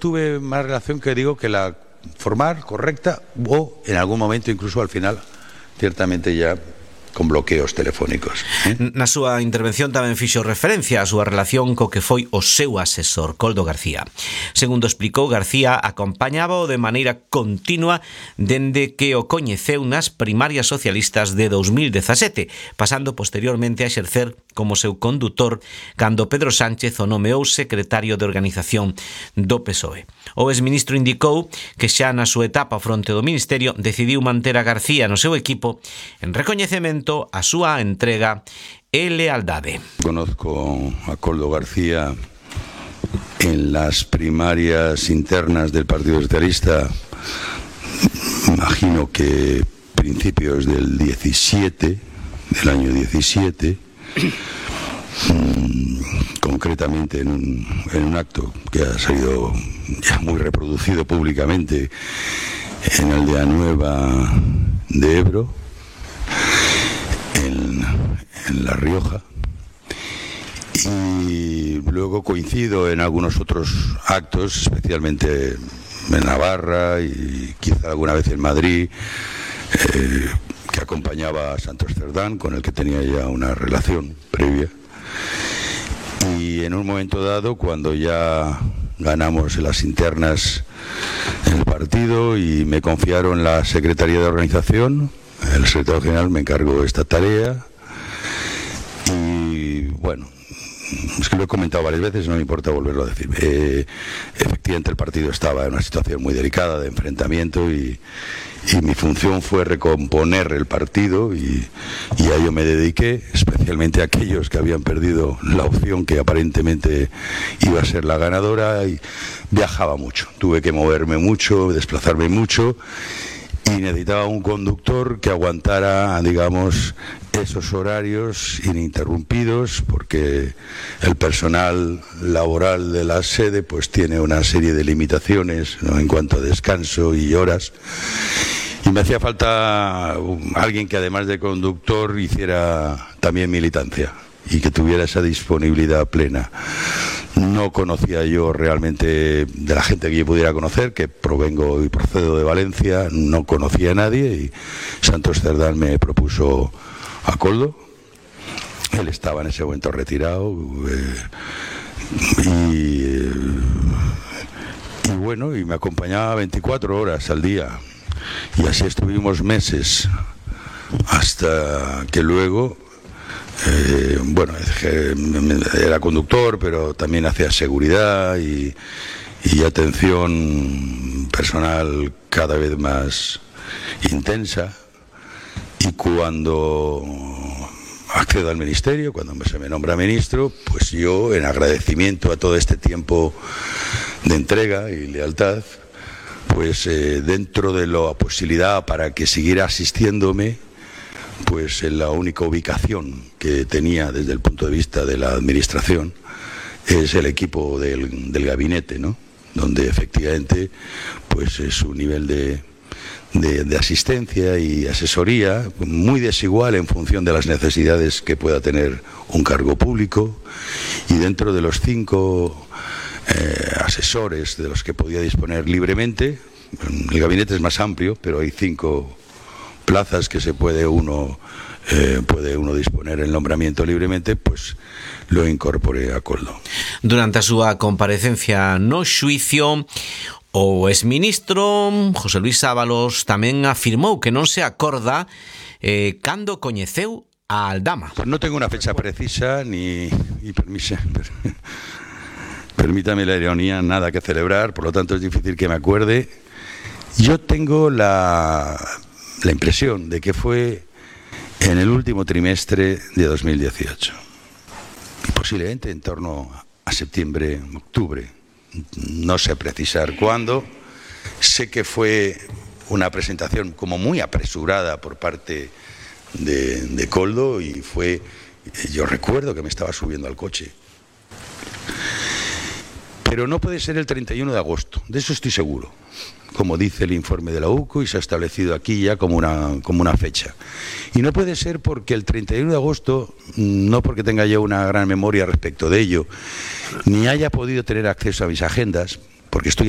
tuve más relación, que digo, que la formal, correcta, o en algún momento incluso al final, ciertamente ya con bloqueos telefónicos. Na súa intervención tamén fixo referencia á súa relación co que foi o seu asesor, Koldo García. Segundo explicou, García acompañábao de maneira continua dende que o coñeceu nas primarias socialistas de 2017, pasando posteriormente a exercer como seu condutor cando Pedro Sánchez o nomeou secretario de organización do PSOE. O exministro indicou que xa na súa etapa fronte do Ministerio decidiu manter a García no seu equipo en recoñecemento a súa entrega e lealdade. Conozco a Koldo García en las primarias internas del Partido Socialista, imagino que principios del 17, del año 17, concretamente en un acto que ha sido ya muy reproducido públicamente en Aldea Nueva de Ebro, en La Rioja, y luego coincido en algunos otros actos, especialmente en Navarra y quizá alguna vez en Madrid, que acompañaba a Santos Cerdán, con el que tenía ya una relación previa. Y en un momento dado, cuando ya ganamos las internas en el partido y me confiaron la Secretaría de Organización, el secretario general me encargó esta tarea. Y bueno, es que lo he comentado varias veces, no me importa volverlo a decir. Efectivamente el partido estaba en una situación muy delicada de enfrentamiento y mi función fue recomponer el partido y a ello me dediqué, especialmente a aquellos que habían perdido la opción que aparentemente iba a ser la ganadora, y viajaba mucho, tuve que moverme mucho, desplazarme mucho, y necesitaba un conductor que aguantara, digamos, esos horarios ininterrumpidos, porque el personal laboral de la sede pues tiene una serie de limitaciones, ¿no?, en cuanto a descanso y horas, y me hacía falta alguien que además de conductor hiciera también militancia y que tuviera esa disponibilidad plena. No conocía yo realmente de la gente que yo pudiera conocer, que provengo y procedo de Valencia, no conocía a nadie, y Santos Cerdán me propuso a Koldo. Él estaba en ese momento retirado y bueno, y me acompañaba 24 horas al día, y así estuvimos meses, hasta que luego bueno, era conductor, pero también hacía seguridad y atención personal cada vez más intensa. Y cuando accedo al ministerio, cuando se me nombra ministro, pues yo, en agradecimiento a todo este tiempo de entrega y lealtad, pues dentro de la posibilidad para que siguiera asistiéndome, pues en la única ubicación que tenía desde el punto de vista de la administración es el equipo del gabinete, ¿no?, donde efectivamente pues su nivel de asistencia y asesoría muy desigual en función de las necesidades que pueda tener un cargo público, y dentro de los 5 asesores de los que podía disponer libremente, el gabinete es más amplio, pero hay 5 plazas que puede uno disponer el nombramiento libremente, pues lo incorporé a Koldo. Durante a súa comparecencia no xuicio, o exministro José Luis Ábalos tamén afirmou que non se acorda cando coñeceu a Aldama. Pues no tengo una fecha precisa permítame la ironía, nada que celebrar, por lo tanto es difícil que me acuerde. Yo tengo la impresión de que fue en el último trimestre de 2018, y posiblemente en torno a septiembre, octubre, no sé precisar cuándo. Sé que fue una presentación como muy apresurada por parte de Koldo, y yo recuerdo que me estaba subiendo al coche, pero no puede ser el 31 de agosto, de eso estoy seguro, como dice el informe de la UCO, y se ha establecido aquí ya como una fecha. Y no puede ser porque el 31 de agosto, no porque tenga yo una gran memoria respecto de ello, ni haya podido tener acceso a mis agendas, porque estoy